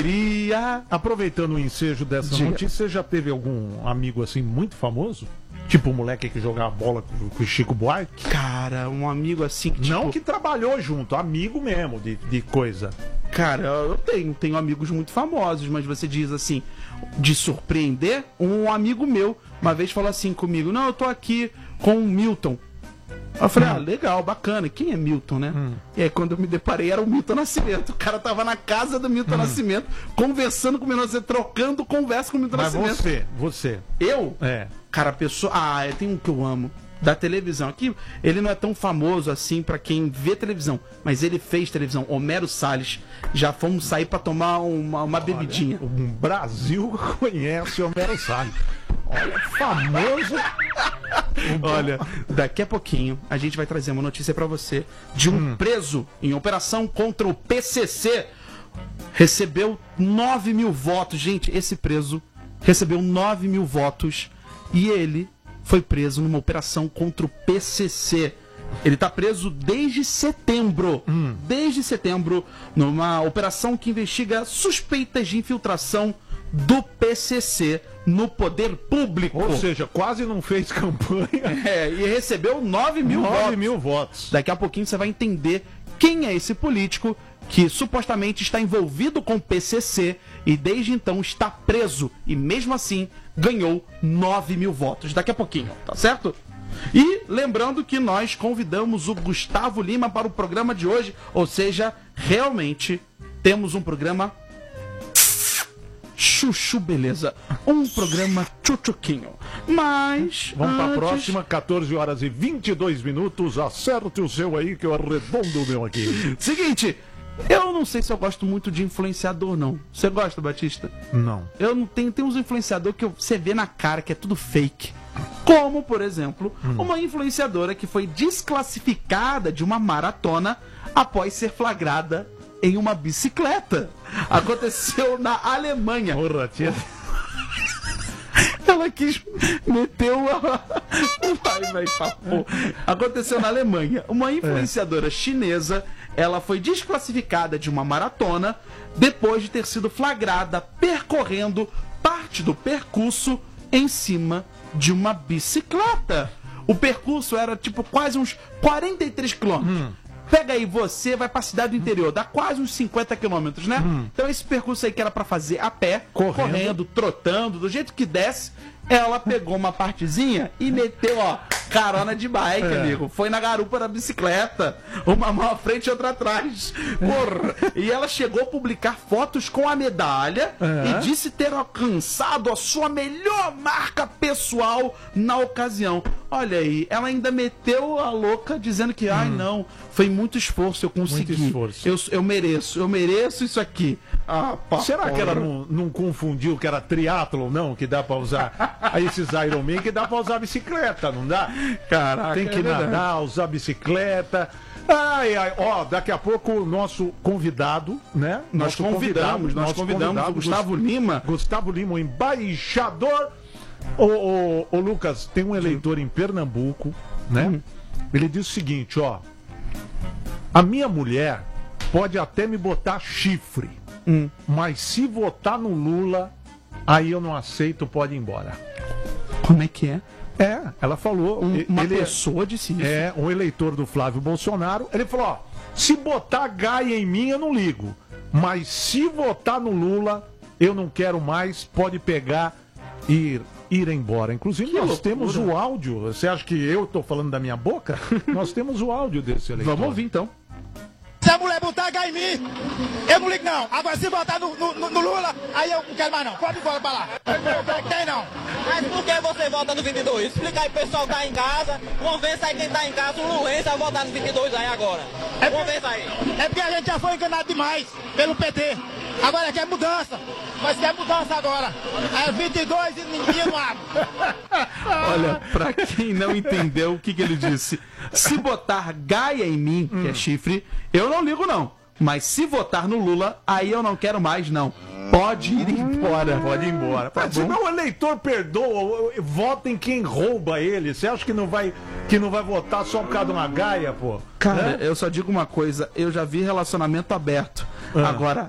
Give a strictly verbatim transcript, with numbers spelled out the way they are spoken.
Iria... Aproveitando o ensejo dessa Diga. notícia, você já teve algum amigo assim muito famoso? Tipo o moleque que jogava bola com com o Chico Buarque? Cara, um amigo assim que, tipo, Não que trabalhou junto, amigo mesmo de, de coisa. Cara, eu tenho, tenho amigos muito famosos, mas você diz assim, de surpreender, um amigo meu uma vez falou assim comigo, não, eu tô aqui com o Milton. Eu falei, ah, legal, bacana. Quem é Milton, né? Hum. E aí quando eu me deparei era o Milton Nascimento. O cara tava na casa do Milton Nascimento, conversando com o Milton Nascimento, trocando conversa com o Milton Mas Nascimento. você, você. Eu? É. Cara, a pessoa... Ah, tem um que eu amo. Da televisão. Aqui, ele não é tão famoso assim pra quem vê televisão, mas ele fez televisão. Homero Salles. Já fomos sair pra tomar uma, uma bebidinha. O Brasil conhece o Homero Salles. Olha, famoso. Olha, daqui a pouquinho a gente vai trazer uma notícia pra você de um Hum. preso em operação contra o P C C. Recebeu nove mil votos. Gente, esse preso recebeu nove mil votos e ele foi preso numa operação contra o P C C. Ele tá preso desde setembro. Hum. Desde setembro, numa operação que investiga suspeitas de infiltração do P C C no poder público. Ou seja, quase não fez campanha. É, e recebeu nove mil nove votos. mil votos. Daqui a pouquinho você vai entender quem é esse político que supostamente está envolvido com o P C C e desde então está preso e mesmo assim ganhou nove mil votos. Daqui a pouquinho, tá certo? E lembrando que nós convidamos o Gustavo Lima para o programa de hoje, ou seja, realmente temos um programa chuchu beleza, um programa tchutchuquinho. Mas Vamos pra antes... próxima, quatorze horas e vinte e dois minutos. Acerte o seu aí que eu arredondo o meu aqui. Seguinte, eu não sei se eu gosto muito de influenciador, não. Você gosta, Batista? Não. Eu não tenho, tem uns influenciadores que eu- você vê na cara que é tudo fake. Como, por exemplo, uma influenciadora que foi desclassificada de uma maratona após ser flagrada em uma bicicleta. Aconteceu na Alemanha. Porra, tia. Ela quis meter a... Vai, vai, papo. Aconteceu na Alemanha. Uma influenciadora chinesa, ela foi desclassificada de uma maratona depois de ter sido flagrada percorrendo parte do percurso em cima de uma bicicleta. O percurso era tipo quase uns quarenta e três quilômetros. Pega aí, você vai pra cidade do interior, dá quase uns cinquenta quilômetros, né? Então esse percurso aí que era pra fazer a pé, Correndo. correndo, trotando, do jeito que desce, ela pegou uma partezinha e meteu, ó, carona de bike, É. amigo. Foi na garupa da bicicleta. Uma mão à frente e outra atrás. Porra. E ela chegou a publicar fotos com a medalha É. e disse ter alcançado a sua melhor marca pessoal na ocasião. Olha aí, ela ainda meteu a louca dizendo que, ai não, foi muito esforço, eu consegui. Muito esforço. Eu, eu mereço, eu mereço isso aqui. Ah, pá, Será que porra. ela não, não confundiu que era triatlo, não? Que dá pra usar aí esses Ironman, que dá pra usar bicicleta, não dá? Caraca, Tem que é verdade. nadar, usar bicicleta. Ai, ai, ó, daqui a pouco o nosso convidado, né? Nós Nosso convidamos, nós nosso convidamos convidado, o Gustavo Lima. Gustavo Lima, o embaixador. Ô, ô, ô, Lucas, tem um eleitor em Pernambuco, né? Hum. Ele diz o seguinte, ó. A minha mulher pode até me botar chifre, Hum. mas se votar no Lula, aí eu não aceito, pode ir embora. Como é que é? É, ela falou. Um- e- uma ele pessoa disse isso. é um eleitor do Flávio Bolsonaro. Ele falou: ó, se botar Gaia em mim, eu não ligo. Mas se votar no Lula, eu não quero mais, pode pegar e ir, ir embora. Inclusive, Que nós loucura. temos o áudio. Você acha que eu tô falando da minha boca? Nós temos o áudio desse eleitor. Vamos ouvir então. Se a mulher botar H em mim, eu não ligo não. Agora se botar no, no, no Lula, aí eu não quero mais não. Pode ir embora pra lá. Não tem não. Mas por que você vota no vinte e dois? Explica aí pro pessoal que tá em casa. Convença aí quem tá em casa, o Lulense, a votar no vinte e dois aí agora. Convença aí. É porque a gente já foi enganado demais pelo P T. Agora quer mudança. Mas quer mudança agora. É vinte e dois e ninguém não abre. Olha, pra quem não entendeu o que, que ele disse, se botar Gaia em mim, que é chifre, eu não ligo não. Mas se votar no Lula, aí eu não quero mais não. Pode ir embora. Pode ir embora. Tá Se bom. não o eleitor perdoa, vota em quem rouba ele. Você acha que não vai, que não vai votar só por causa de uma Gaia, pô? Cara, Né? eu só digo uma coisa, eu já vi relacionamento aberto. Ah. Agora,